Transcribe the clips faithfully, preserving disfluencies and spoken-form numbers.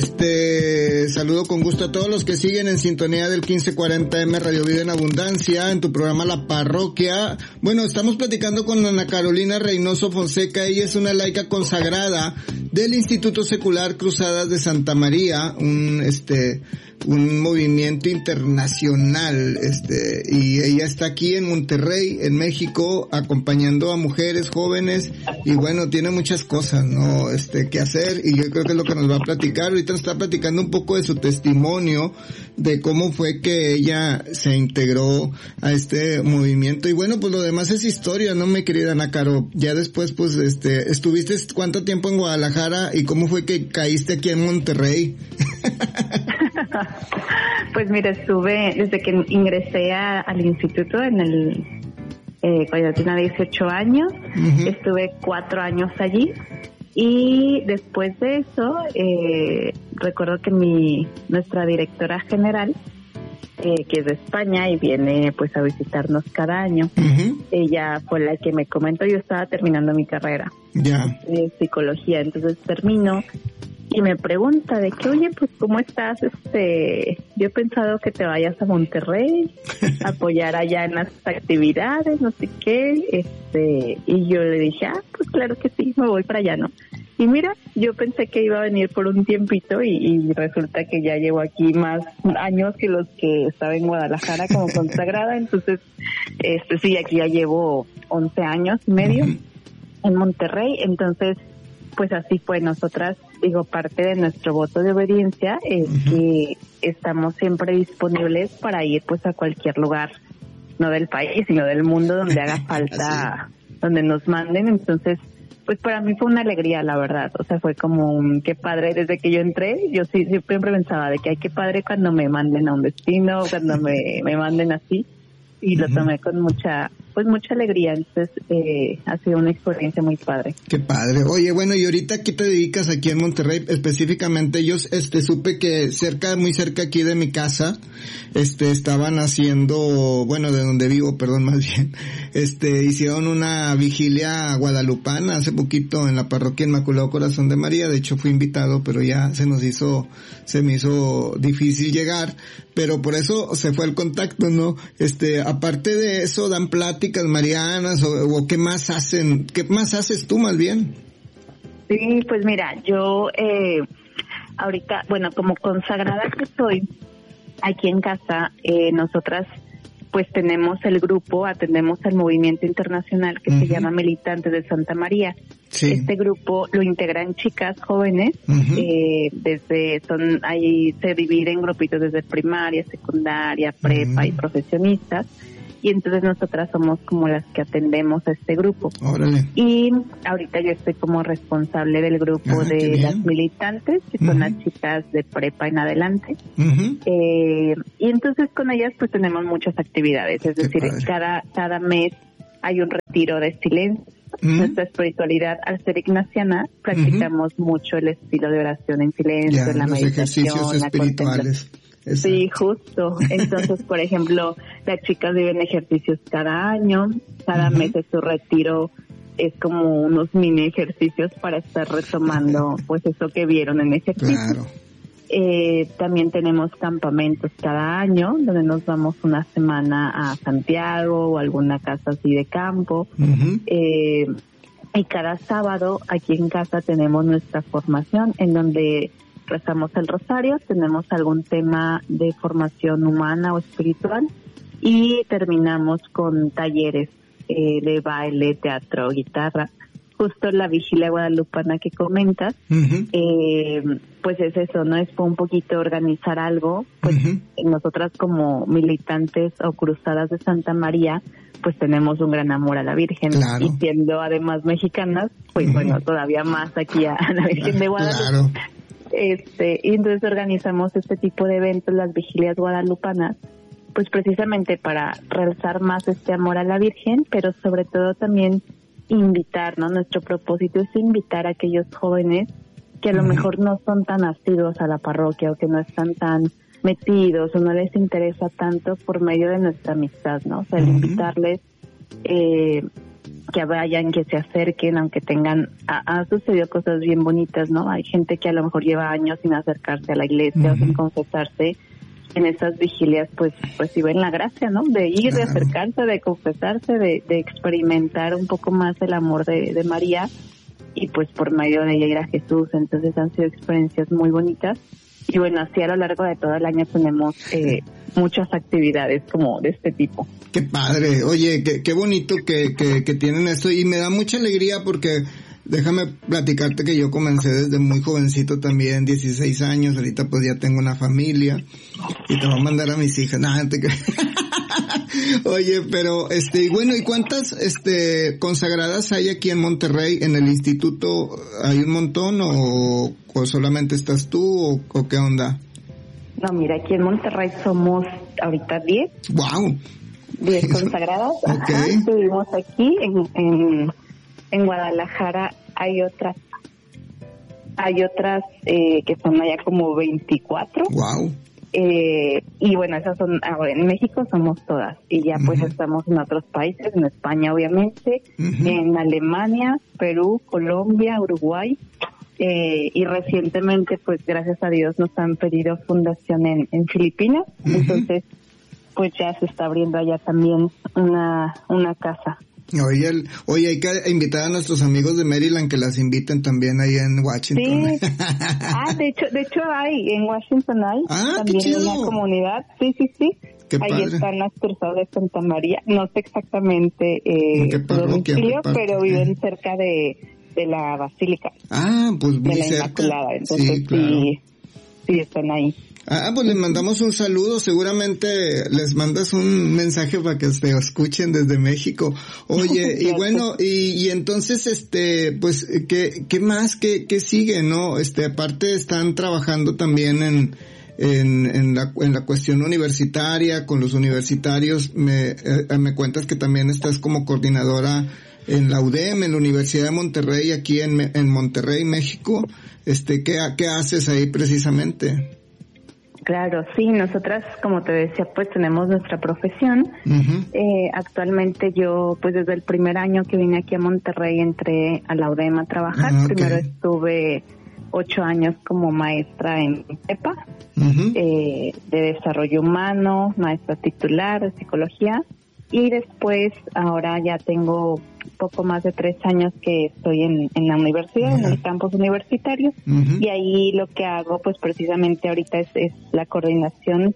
Este, saludo con gusto a todos los que siguen en sintonía del quince cuarenta eme Radio Vida en Abundancia, en tu programa La Parroquia. Bueno, estamos platicando con Ana Carolina Reynoso Fonseca. Ella es una laica consagrada del Instituto Secular Cruzadas de Santa María, un, este, un movimiento internacional, este, y ella está aquí en Monterrey, en México, acompañando a mujeres jóvenes, y bueno, tiene muchas cosas, ¿no? Este, que hacer, y yo creo que es lo que nos va a platicar. Ahorita nos está platicando un poco de su testimonio, de cómo fue que ella se integró a este movimiento, y bueno, pues lo demás es historia, ¿no, mi querida Ana Caro? Ya después, pues, este, estuviste cuánto tiempo en Guadalajara, y cómo fue que caíste aquí en Monterrey. Pues mira, estuve desde que ingresé a, al instituto en el eh, cuando yo tenía dieciocho años, uh-huh. Estuve cuatro años allí, y después de eso eh, recuerdo que mi nuestra directora general, eh, que es de España y viene pues a visitarnos cada año, uh-huh. Ella fue la que me comentó. Yo estaba terminando mi carrera yeah. de psicología, entonces termino y me pregunta de que, oye, pues, ¿cómo estás? Este, yo he pensado que te vayas a Monterrey, a apoyar allá en las actividades, no sé qué, este, y yo le dije, ah, pues claro que sí, me voy para allá, ¿no? Y mira, yo pensé que iba a venir por un tiempito, y, y resulta que ya llevo aquí más años que los que estaba en Guadalajara como consagrada. Entonces, este, sí, aquí ya llevo once años y medio en Monterrey. Entonces, pues así fue. Nosotras, digo, parte de nuestro voto de obediencia es uh-huh. que estamos siempre disponibles para ir pues a cualquier lugar, no del país, sino del mundo, donde haga falta, sí. donde nos manden. Entonces, pues para mí fue una alegría, la verdad. O sea, fue como un qué padre. Desde que yo entré, yo sí siempre pensaba de que ay, qué padre cuando me manden a un destino, cuando me, me manden así. Y lo tomé con mucha, pues mucha alegría. Entonces, eh, ha sido una experiencia muy padre. Qué padre. Oye, bueno, y ahorita, ¿qué te dedicas aquí en Monterrey? Específicamente, yo, este, supe que cerca, muy cerca aquí de mi casa, este, estaban haciendo, bueno, de donde vivo, perdón, más bien, este, hicieron una vigilia guadalupana hace poquito en la parroquia Inmaculado Corazón de María. De hecho, fui invitado, pero ya se nos hizo, se me hizo difícil llegar, pero por eso se fue el contacto, ¿no? Este, aparte de eso, dan pláticas marianas, o, o qué más hacen, qué más haces tú más bien. Sí, pues mira, yo eh, ahorita, bueno, como consagrada que soy aquí en casa, eh, nosotras pues tenemos el grupo, atendemos al movimiento internacional que uh-huh. se llama Militantes de Santa María. Sí. Este grupo lo integran chicas jóvenes, uh-huh. eh, desde, son, ahí se divide en grupitos desde primaria, secundaria, prepa uh-huh. y profesionistas. Y entonces nosotras somos como las que atendemos a este grupo. Órale. Y ahorita yo estoy como responsable del grupo ah, de las militantes, que uh-huh. son las chicas de prepa en adelante. Uh-huh. Eh, y entonces con ellas pues tenemos muchas actividades, es Qué decir, padre. cada cada mes hay un retiro de silencio. Uh-huh. Nuestra espiritualidad, al ser ignaciana, practicamos uh-huh. mucho el estilo de oración en silencio, ya, la los meditación, ejercicios la espirituales. Exacto. Sí, justo. Entonces, por ejemplo, las chicas viven ejercicios cada año, cada uh-huh. mes de su retiro es como unos mini ejercicios para estar retomando pues eso que vieron en ejercicio. Claro. Eh, también tenemos campamentos cada año, donde nos vamos una semana a Santiago o alguna casa así de campo. Uh-huh. Eh, y cada sábado aquí en casa tenemos nuestra formación, en donde rezamos el rosario, tenemos algún tema de formación humana o espiritual, y terminamos con talleres eh, de baile, teatro, guitarra. Justo la vigilia guadalupana que comentas, uh-huh. eh, pues es eso, ¿no? Es un poquito organizar algo, pues uh-huh. nosotras como militantes o cruzadas de Santa María, pues tenemos un gran amor a la Virgen. Claro. Y siendo además mexicanas, pues uh-huh. bueno, todavía más aquí a, a la Virgen de Guadalupe. Claro. Este, y entonces organizamos este tipo de eventos, las vigilias guadalupanas, pues precisamente para realzar más este amor a la Virgen, pero sobre todo también invitar, ¿no? Nuestro propósito es invitar a aquellos jóvenes que a lo uh-huh. mejor no son tan asiduos a la parroquia, o que no están tan metidos, o no les interesa tanto, por medio de nuestra amistad, ¿no? O sea, el uh-huh. invitarles eh, que vayan, que se acerquen, aunque tengan, ha, ha sucedido cosas bien bonitas, ¿no? Hay gente que a lo mejor lleva años sin acercarse a la iglesia, uh-huh, o sin confesarse. En esas vigilias pues reciben la gracia, ¿no? De ir, de acercarse, de confesarse, de, de experimentar un poco más el amor de, de María, y pues por medio de ella ir a Jesús. Entonces han sido experiencias muy bonitas. Y bueno, así a lo largo de todo el año tenemos eh, muchas actividades como de este tipo. Qué padre, oye, qué, qué bonito que, que, que tienen esto, y me da mucha alegría porque déjame platicarte que yo comencé desde muy jovencito también, dieciséis años, ahorita pues ya tengo una familia y te voy a mandar a mis hijas. Nah, te... Oye, pero este, bueno, ¿y cuántas este consagradas hay aquí en Monterrey? ¿En el instituto hay un montón o, o solamente estás tú o, o qué onda? No, mira, aquí en Monterrey somos ahorita diez. Wow. diez consagradas. Okay. Ajá, estuvimos aquí en, en en Guadalajara hay otras hay otras eh, que son allá como veinticuatro. Wow. Eh, y bueno, esas son, ahora en México somos todas, y ya pues uh-huh, estamos en otros países, en España obviamente, uh-huh, en Alemania, Perú, Colombia, Uruguay, eh, y recientemente pues gracias a Dios nos han pedido fundación en, en Filipinas, uh-huh, entonces pues ya se está abriendo allá también una, una casa. Oye, el, oye, hay que invitar a nuestros amigos de Maryland que las inviten también ahí en Washington. Sí. Ah, de hecho, de hecho hay, en Washington hay ah, también una comunidad. Sí, sí, sí. Qué ahí padre. Están las Cruzadas de Santa María. No sé exactamente eh, su domicilio, pero viven cerca de, de la Basílica. Ah, pues muy de la cerca. Inmaculada. Entonces sí, claro, sí, sí están ahí. Ah, pues les mandamos un saludo, seguramente les mandas un mensaje para que se escuchen desde México. Oye, y bueno, y, y entonces, este, pues, ¿qué, qué más, qué, qué sigue, no? Este, aparte están trabajando también en, en, en la, en la cuestión universitaria, con los universitarios, me, eh, me cuentas que también estás como coordinadora en la U D E M, en la Universidad de Monterrey, aquí en, en Monterrey, México. Este, ¿qué, qué haces ahí precisamente? Claro, sí, nosotras, como te decía, pues tenemos nuestra profesión. Uh-huh. Eh, actualmente yo, pues desde el primer año que vine aquí a Monterrey, entré a la U D E M a trabajar. Uh, okay. Primero estuve ocho años como maestra en PEPA, uh-huh, eh, de desarrollo humano, maestra titular de psicología. Y después, ahora ya tengo poco más de tres años que estoy en, en la universidad, uh-huh, en el campus universitario, uh-huh, y ahí lo que hago, pues precisamente ahorita es, es la coordinación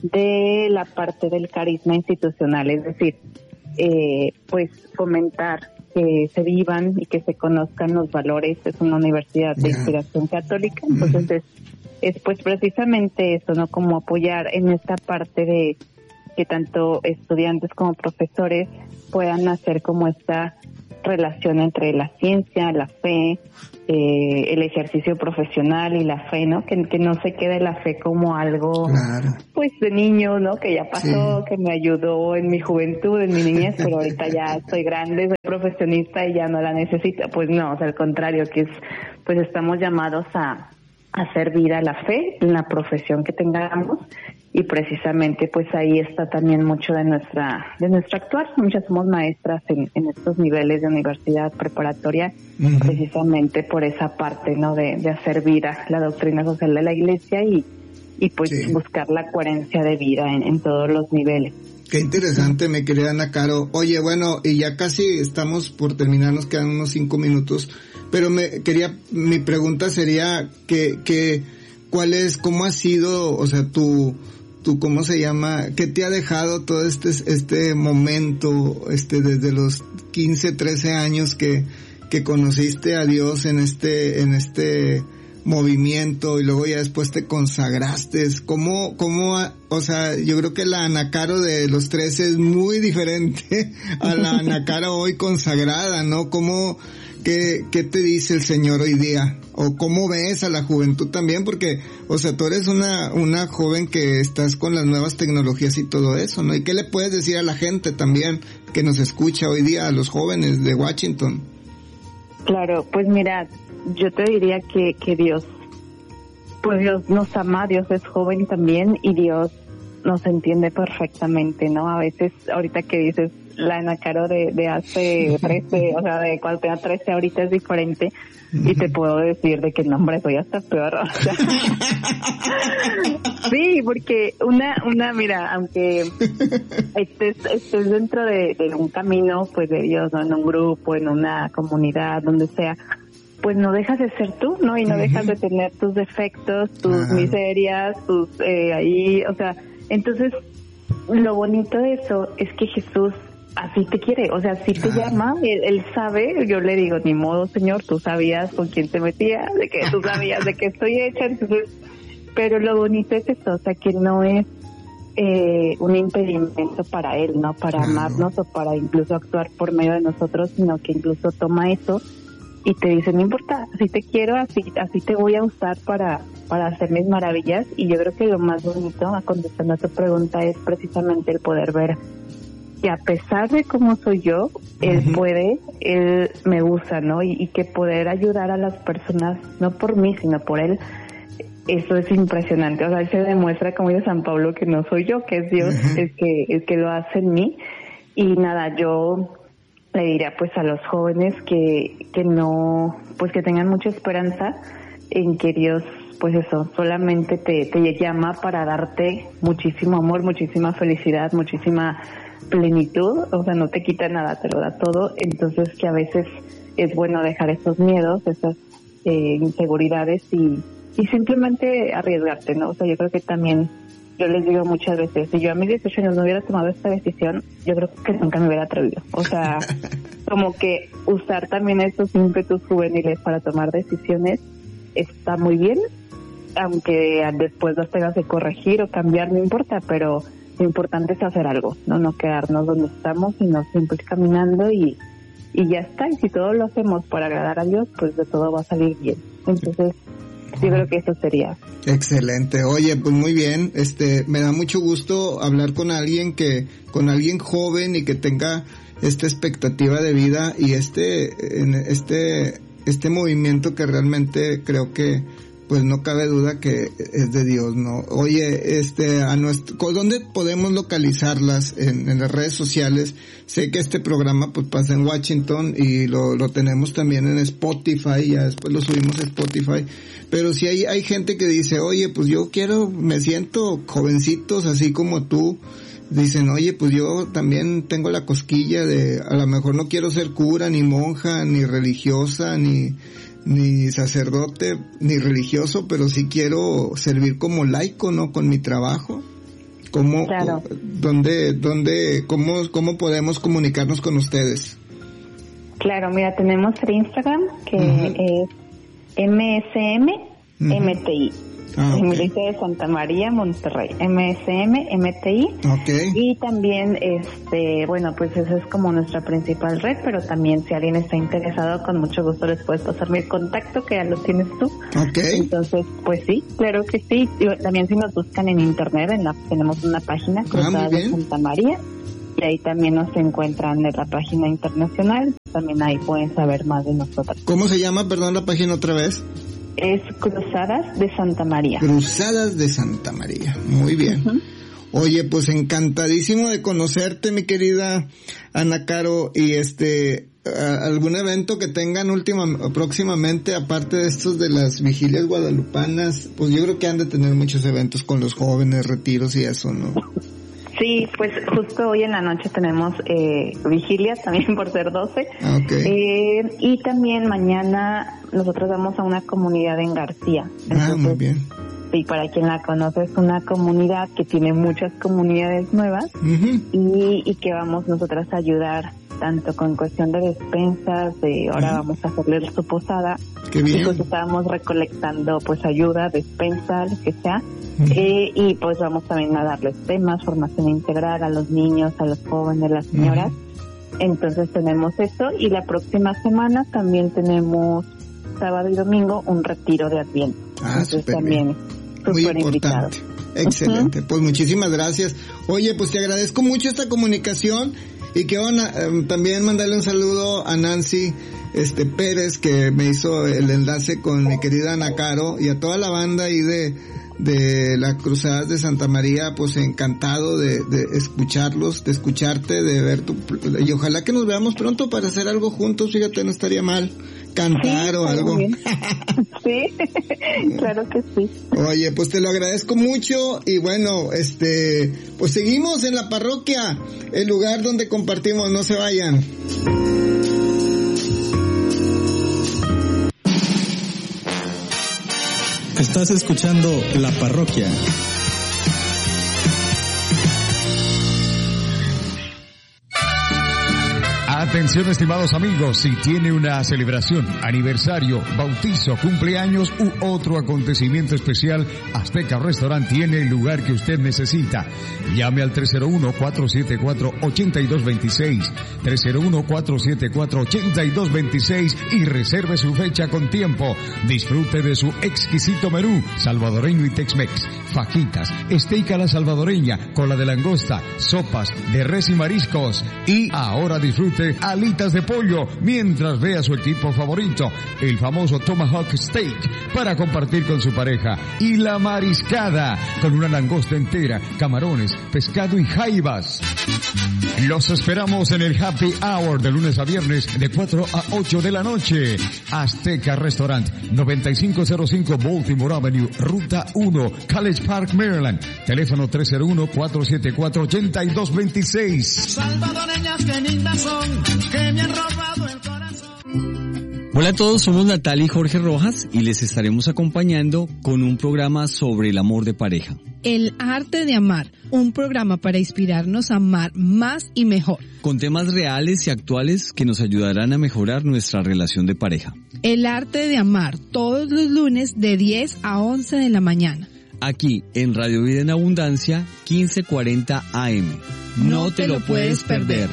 de la parte del carisma institucional, es decir, eh, pues fomentar que se vivan y que se conozcan los valores. Es una universidad de inspiración católica, entonces uh-huh, es, es pues precisamente eso, ¿no? Como apoyar en esta parte de que tanto estudiantes como profesores puedan hacer como esta relación entre la ciencia, la fe, eh, el ejercicio profesional y la fe, ¿no? Que, que no se quede la fe como algo, claro, pues de niño, ¿no? Que ya pasó, sí, que me ayudó en mi juventud, en mi niñez, pero ahorita ya estoy grande, soy profesionista y ya no la necesito. Pues no, o sea, al contrario, que es, pues estamos llamados a hacer vida la fe en la profesión que tengamos, y precisamente pues ahí está también mucho de nuestra de nuestro actuar. Muchas somos maestras en, en estos niveles de universidad preparatoria, uh-huh, precisamente por esa parte, ¿no? De, de hacer vida la doctrina social de la Iglesia y, y pues sí, buscar la coherencia de vida en, en todos los niveles. Qué interesante, mi querida Ana Caro. Oye, bueno, y ya casi estamos por terminar, nos quedan unos cinco minutos, pero me quería, mi pregunta sería que, que, ¿cuál es, cómo ha sido, o sea, tu, tu, cómo se llama, qué te ha dejado todo este, este momento, este, desde los quince, trece años que, que conociste a Dios en este, en este movimiento y luego ya después te consagraste? ¿Cómo, cómo, o sea, yo creo que la Ana Caro de los trece es muy diferente a la Ana Caro hoy consagrada, ¿no? ¿Cómo, qué, qué te dice el Señor hoy día? ¿O cómo ves a la juventud también? Porque, o sea, tú eres una, una joven que estás con las nuevas tecnologías y todo eso, ¿no? ¿Y qué le puedes decir a la gente también que nos escucha hoy día, a los jóvenes de Washington? Claro, pues mira, yo te diría que, que Dios, pues Dios nos ama, Dios es joven también y Dios nos entiende perfectamente, ¿no? A veces, ahorita que dices la Ana Caro de, de hace trece, o sea, de cuando tenía trece ahorita es diferente. Y te puedo decir de que no, hombre, soy hasta peor. O sea, sí, porque una, una, mira, aunque estés, estés dentro de, de un camino, pues de Dios, ¿no? En un grupo, en una comunidad, donde sea, pues no dejas de ser tú, ¿no? Y no uh-huh. dejas de tener tus defectos, tus uh-huh. miserias, tus, eh, ahí, o sea, entonces, lo bonito de eso es que Jesús así te quiere, o sea, si te claro. llama, él, él sabe, yo le digo, ni modo, Señor, tú sabías con quién te metías, de que tú sabías de qué estoy hecha, entonces, pero lo bonito es eso, o sea, que no es eh, un impedimento para él, ¿no? Para claro. amarnos o para incluso actuar por medio de nosotros, sino que incluso toma eso y te dice, no importa, así te quiero, así así te voy a usar para para hacer mis maravillas. Y yo creo que lo más bonito, contestando a tu pregunta, es precisamente el poder ver que a pesar de cómo soy yo, él uh-huh. puede, él me usa, ¿no? Y, y que poder ayudar a las personas, no por mí, sino por él, eso es impresionante. O sea, él se demuestra, como dice San Pablo, que no soy yo, que es Dios uh-huh. el que el que lo hace en mí. Y nada, yo le diría pues a los jóvenes que que no, pues que tengan mucha esperanza en que Dios, pues eso, solamente te, te llama para darte muchísimo amor, muchísima felicidad, muchísima plenitud, o sea, no te quita nada, te lo da todo. Entonces que a veces es bueno dejar esos miedos, esas eh, inseguridades y, y simplemente arriesgarte, ¿no? O sea, yo creo que también, yo les digo muchas veces, si yo a mis dieciocho años no hubiera tomado esta decisión, yo creo que nunca me hubiera atrevido. O sea, como que usar también esos ímpetus juveniles para tomar decisiones está muy bien, aunque después las tengas que corregir o cambiar, no importa, pero lo importante es hacer algo, no no quedarnos donde estamos, sino siempre caminando y, y ya está. Y si todo lo hacemos para agradar a Dios, pues de todo va a salir bien. Entonces, yo creo que eso sería. Excelente. Oye, pues muy bien. Este, me da mucho gusto hablar con alguien que, con alguien joven y que tenga esta expectativa de vida y este, en este, este movimiento que realmente creo que pues no cabe duda que es de Dios, ¿no? Oye, este, a nuestro, ¿dónde podemos localizarlas en, en las redes sociales? Sé que este programa pues pasa en Washington y lo, lo tenemos también en Spotify, ya después lo subimos a Spotify, pero si hay, hay gente que dice, oye, pues yo quiero, me siento jovencitos así como tú, dicen, oye, pues yo también tengo la cosquilla de, a lo mejor no quiero ser cura, ni monja, ni religiosa, ni ni sacerdote, ni religioso, pero sí quiero servir como laico, ¿no? Con mi trabajo. ¿Cómo, claro. dónde, dónde, cómo, cómo podemos comunicarnos con ustedes? Claro, mira, tenemos el Instagram, que uh-huh. es M S M M T I. Ah, okay. Milicia de Santa María, Monterrey, M S M M T I. Okay. Y también, este, bueno, pues esa es como nuestra principal red, pero también si alguien está interesado, con mucho gusto les puedes pasar mi contacto, que ya lo tienes tú. Okay. Entonces, pues sí, claro que sí. Y también si nos buscan en internet, en la, tenemos una página, Cruzada ah, de Santa María, y ahí también nos encuentran en la página internacional, también ahí pueden saber más de nosotros. ¿Cómo se llama, perdón, la página otra vez? Es Cruzadas de Santa María. Cruzadas de Santa María, muy bien. Uh-huh. Oye, pues encantadísimo de conocerte, mi querida Ana Caro, y este, algún evento que tengan última, próximamente, aparte de estos de las vigilias guadalupanas, pues yo creo que han de tener muchos eventos con los jóvenes, retiros y eso, ¿no? Sí, pues justo hoy en la noche tenemos eh, vigilia, también por ser doce. Okay. Eh, y también mañana nosotros vamos a una comunidad en García. Entonces, ah, muy bien. Sí, para quien la conoce, es una comunidad que tiene muchas comunidades nuevas uh-huh. y, y que vamos nosotras a ayudar tanto con cuestión de despensas, de ahora uh-huh. vamos a hacerle su posada. Qué bien. Y pues estábamos recolectando pues ayuda, despensa, lo que sea. Uh-huh. Eh, y pues vamos también a darles temas, formación integral a los niños, a los jóvenes, a las señoras. Uh-huh. Entonces tenemos eso y la próxima semana también tenemos sábado y domingo un retiro de Adviento. Ah, súper también muy importante. Excelente. Uh-huh. Pues muchísimas gracias. Oye, pues te agradezco mucho esta comunicación y que van a, eh, también mandarle un saludo a Nancy este Pérez, que me hizo el enlace con mi querida Ana Caro, y a toda la banda ahí de de las Cruzadas de Santa María, pues encantado de, de escucharlos, de escucharte, de ver tu, y ojalá que nos veamos pronto para hacer algo juntos, fíjate, no estaría mal, cantar sí, o algo. Sí, claro que sí. Oye, pues te lo agradezco mucho y bueno, este, pues seguimos en la parroquia, el lugar donde compartimos, no se vayan. Estás escuchando La Parroquia. Atención, estimados amigos, si tiene una celebración, aniversario, bautizo, cumpleaños u otro acontecimiento especial, Azteca Restaurant tiene el lugar que usted necesita. Llame al tres cero uno, cuatro siete cuatro, ocho dos dos seis, tres cero uno, cuatro siete cuatro, ocho dos dos seis y reserve su fecha con tiempo. Disfrute de su exquisito menú salvadoreño y Tex-Mex, fajitas, steak a la salvadoreña, cola de langosta, sopas de res y mariscos y ahora disfrute alitas de pollo mientras ve a su equipo favorito, el famoso Tomahawk Steak, para compartir con su pareja, y la mariscada con una langosta entera, camarones, pescado y jaivas. Los esperamos en el Happy Hour de lunes a viernes de cuatro a ocho de la noche. Azteca Restaurant, noventa y cinco cero cinco Baltimore Avenue, Ruta uno, College Park, Maryland. Teléfono tres cero uno, cuatro siete cuatro, ocho dos dos seis. Salvadoreñas que lindas son, que me han robado el corazón. Hola a todos, somos Natalia y Jorge Rojas y les estaremos acompañando con un programa sobre el amor de pareja. El arte de amar, un programa para inspirarnos a amar más y mejor. Con temas reales y actuales que nos ayudarán a mejorar nuestra relación de pareja. El arte de amar, todos los lunes de diez a once de la mañana. Aquí en Radio Vida en Abundancia, quince cuarenta A M. No, no te, te lo puedes perder.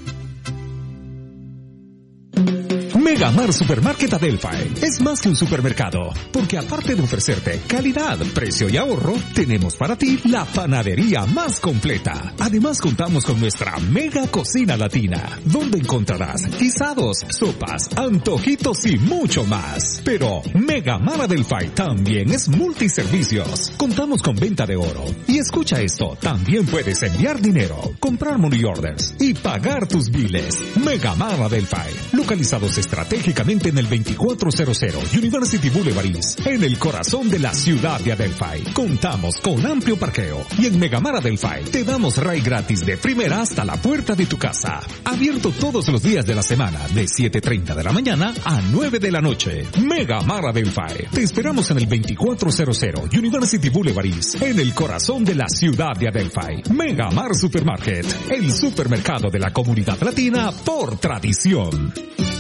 Megamar Supermarket Adelphi es más que un supermercado, porque aparte de ofrecerte calidad, precio y ahorro, tenemos para ti la panadería más completa. Además contamos con nuestra mega cocina latina, donde encontrarás guisados, sopas, antojitos y mucho más. Pero Megamar Adelphi también es multiservicios. Contamos con venta de oro. Y escucha esto, también puedes enviar dinero, comprar money orders y pagar tus biles. Megamar Adelphi, localizados estratégicamente en el veinticuatro cero cero University Boulevard East, en el corazón de la ciudad de Adelphi. Contamos con amplio parqueo y en Megamar Adelphi te damos ride gratis de primera hasta la puerta de tu casa. Abierto todos los días de la semana de siete treinta de la mañana a nueve de la noche. Megamar Adelphi. Te esperamos en el veinticuatro cero cero University Boulevard East, en el corazón de la ciudad de Adelphi. Megamar Supermarket, el supermercado de la comunidad latina por tradición.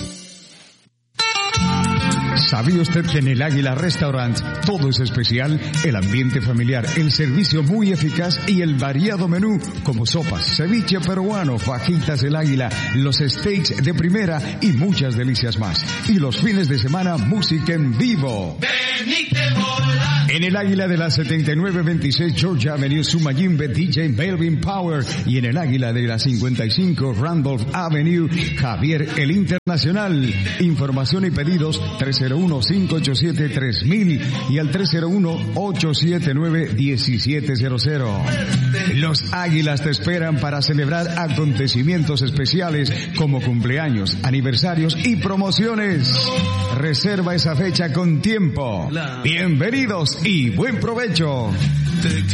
¿Sabía usted que en el Águila Restaurant todo es especial? El ambiente familiar, el servicio muy eficaz y el variado menú como sopas, ceviche peruano, fajitas del Águila, los steaks de primera y muchas delicias más. Y los fines de semana, música en vivo. En el Águila de la setenta y nueve veintiséis Georgia Avenue, Sumayimbe, D J Melvin Power. Y en el Águila de la cincuenta y cinco Randolph Avenue, Javier el Internacional. Información y pedidos tres cero uno, cinco ocho siete, tres mil y al tres cero uno, ocho siete nueve, uno siete cero cero. Los Águilas te esperan para celebrar acontecimientos especiales como cumpleaños, aniversarios y promociones. Reserva esa fecha con tiempo. Bienvenidos y buen provecho.